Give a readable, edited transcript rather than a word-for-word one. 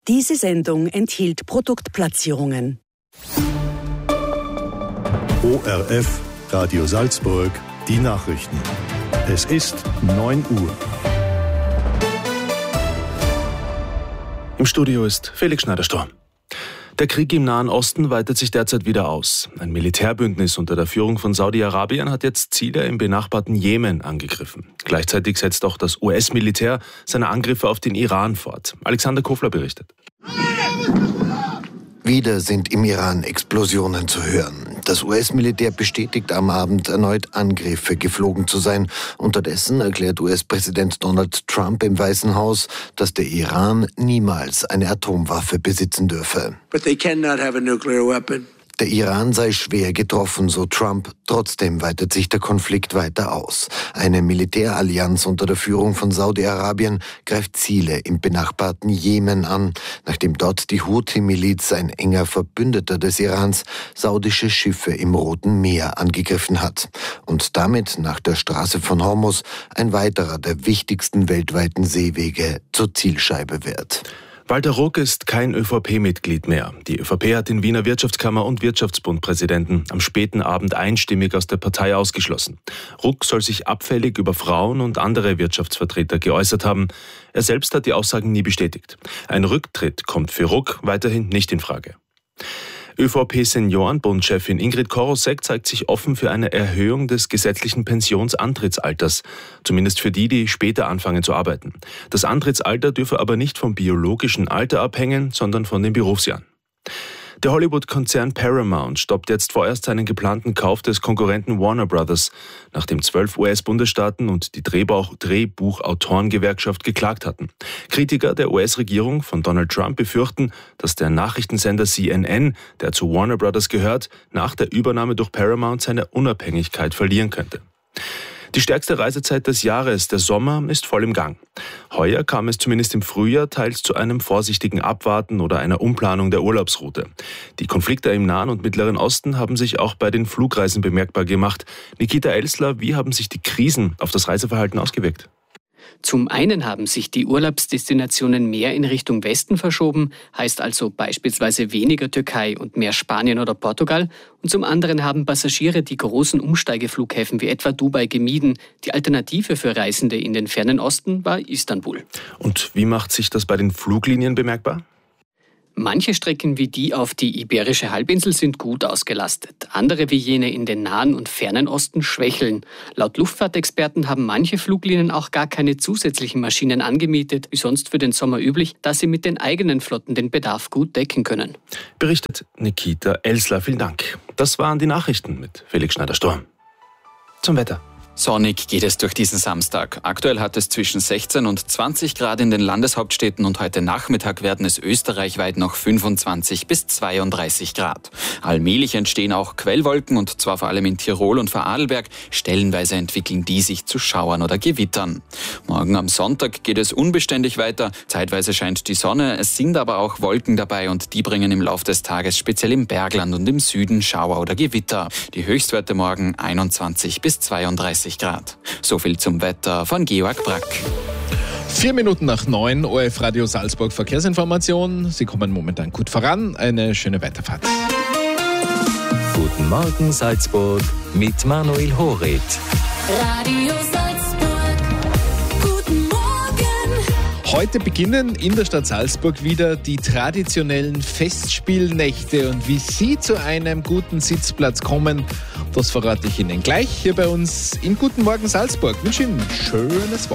Diese Sendung enthielt Produktplatzierungen. ORF Radio Salzburg, die Nachrichten. Es ist 9 Uhr. Im Studio ist Felix Schneider-Storm. Der Krieg im Nahen Osten weitet sich derzeit wieder aus. Ein Militärbündnis unter der Führung von Saudi-Arabien hat jetzt Ziele im benachbarten Jemen angegriffen. Gleichzeitig setzt auch das US-Militär seine Angriffe auf den Iran fort. Alexander Kofler berichtet. Wieder sind im Iran Explosionen zu hören. Das US-Militär bestätigt am Abend erneut Angriffe geflogen zu sein. Unterdessen erklärt US-Präsident Donald Trump im Weißen Haus, dass der Iran niemals eine Atomwaffe besitzen dürfe. But they cannot have a nuclear weapon. Der Iran sei schwer getroffen, so Trump. Trotzdem weitet sich der Konflikt weiter aus. Eine Militärallianz unter der Führung von Saudi-Arabien greift Ziele im benachbarten Jemen an, nachdem dort die Houthi-Miliz, ein enger Verbündeter des Irans, saudische Schiffe im Roten Meer angegriffen hat. Und damit nach der Straße von Hormuz ein weiterer der wichtigsten weltweiten Seewege zur Zielscheibe wird. Walter Ruck ist kein ÖVP-Mitglied mehr. Die ÖVP hat den Wiener Wirtschaftskammer- und Wirtschaftsbund-Präsidenten am späten Abend einstimmig aus der Partei ausgeschlossen. Ruck soll sich abfällig über Frauen und andere Wirtschaftsvertreter geäußert haben. Er selbst hat die Aussagen nie bestätigt. Ein Rücktritt kommt für Ruck weiterhin nicht in Frage. ÖVP-Seniorenbund-Chefin Ingrid Korosek zeigt sich offen für eine Erhöhung des gesetzlichen Pensionsantrittsalters, zumindest für die, die später anfangen zu arbeiten. Das Antrittsalter dürfe aber nicht vom biologischen Alter abhängen, sondern von den Berufsjahren. Der Hollywood-Konzern Paramount stoppt jetzt vorerst seinen geplanten Kauf des Konkurrenten Warner Brothers, nachdem 12 US-Bundesstaaten und die Drehbuchautorengewerkschaft geklagt hatten. Kritiker der US-Regierung von Donald Trump befürchten, dass der Nachrichtensender CNN, der zu Warner Brothers gehört, nach der Übernahme durch Paramount seine Unabhängigkeit verlieren könnte. Die stärkste Reisezeit des Jahres, der Sommer, ist voll im Gang. Heuer kam es zumindest im Frühjahr teils zu einem vorsichtigen Abwarten oder einer Umplanung der Urlaubsroute. Die Konflikte im Nahen und Mittleren Osten haben sich auch bei den Flugreisen bemerkbar gemacht. Nikita Elsler, wie haben sich die Krisen auf das Reiseverhalten ausgewirkt? Zum einen haben sich die Urlaubsdestinationen mehr in Richtung Westen verschoben, heißt also beispielsweise weniger Türkei und mehr Spanien oder Portugal. Und zum anderen haben Passagiere die großen Umsteigeflughäfen wie etwa Dubai gemieden. Die Alternative für Reisende in den fernen Osten war Istanbul. Und wie macht sich das bei den Fluglinien bemerkbar? Manche Strecken wie die auf die Iberische Halbinsel sind gut ausgelastet. Andere wie jene in den Nahen und fernen Osten schwächeln. Laut Luftfahrtexperten haben manche Fluglinien auch gar keine zusätzlichen Maschinen angemietet, wie sonst für den Sommer üblich, da sie mit den eigenen Flotten den Bedarf gut decken können. Berichtet Nikita Elsler. Vielen Dank. Das waren die Nachrichten mit Felix Schneider-Storm. Zum Wetter. Sonnig geht es durch diesen Samstag. Aktuell hat es zwischen 16 und 20 Grad in den Landeshauptstädten und heute Nachmittag werden es österreichweit noch 25 bis 32 Grad. Allmählich entstehen auch Quellwolken und zwar vor allem in Tirol und Vorarlberg. Stellenweise entwickeln die sich zu Schauern oder Gewittern. Morgen am Sonntag geht es unbeständig weiter. Zeitweise scheint die Sonne, es sind aber auch Wolken dabei und die bringen im Laufe des Tages speziell im Bergland und im Süden Schauer oder Gewitter. Die Höchstwerte morgen 21 bis 32 Grad. So viel zum Wetter von Georg Brack. 4 Minuten nach 9, ORF Radio Salzburg Verkehrsinformation. Sie kommen momentan gut voran. Eine schöne Weiterfahrt. Guten Morgen Salzburg mit Manuel Horit. Radio Salzburg. Guten Morgen. Heute beginnen in der Stadt Salzburg wieder die traditionellen Festspielnächte. Und wie Sie zu einem guten Sitzplatz kommen, das verrate ich Ihnen gleich hier bei uns in Guten Morgen Salzburg. Ich wünsche Ihnen ein schönes Wochenende.